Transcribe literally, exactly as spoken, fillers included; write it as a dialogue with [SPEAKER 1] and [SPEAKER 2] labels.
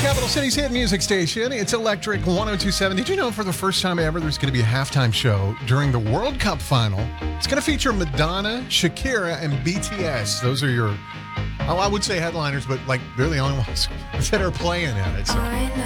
[SPEAKER 1] Capital City's hit music station. It's Electric one oh two point seven. Did you know for the first time ever there's going to be a halftime show during the World Cup final? It's going to feature Madonna, Shakira, and B T S. Those are your, oh, I would say headliners, but like they're the only ones that are playing at it. So.